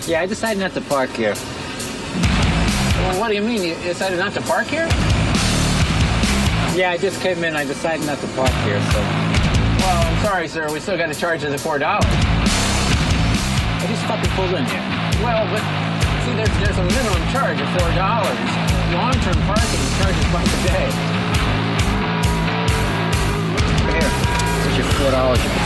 Yeah, I decided not to park here. Well, what do you mean? You decided not to park here? Yeah, I just came in. I decided not to park here, so... Well, I'm sorry, sir. We still got to charge you the $4. I just fucking pulled in here. Well, but see, there's a minimum charge of $4. Long-term parking charges $1 a day. Here, here's your $4 you can